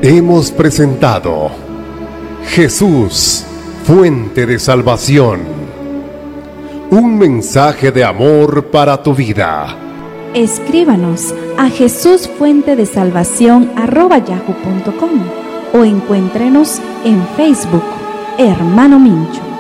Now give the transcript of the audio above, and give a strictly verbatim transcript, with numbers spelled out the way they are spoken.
Hemos presentado Jesús, fuente de salvación. Un mensaje de amor para tu vida. Escríbanos a jesusfuentedesalvación arroba yahoo punto com o encuéntrenos en Facebook, Hermano Mincho.